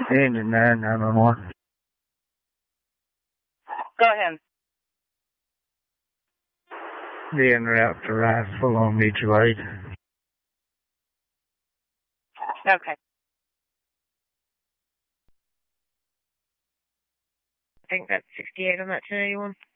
Engine 991. Go ahead. Be en route to Riceville on mutual aid. Okay. I think that's 68 on that 281.